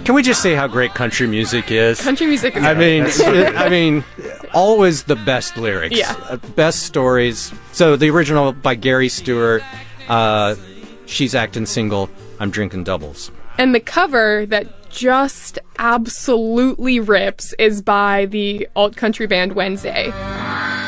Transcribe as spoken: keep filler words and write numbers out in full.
Can we just say how great country music is? Country music is I great. mean, I mean, always the best lyrics. Yeah. Uh, best stories. So the original by Gary Stewart, uh, She's Acting Single, I'm Drinking Doubles. And the cover that just absolutely rips is by the alt country band Wednesday.